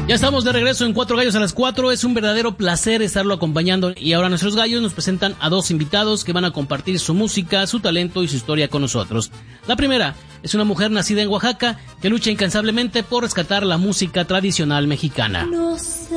Ya estamos de regreso en Cuatro Gallos a las 4. Es un verdadero placer estarlo acompañando. Y ahora nuestros gallos nos presentan a dos invitados que van a compartir su música, su talento y su historia con nosotros. La primera es una mujer nacida en Oaxaca que lucha incansablemente por rescatar la música tradicional mexicana.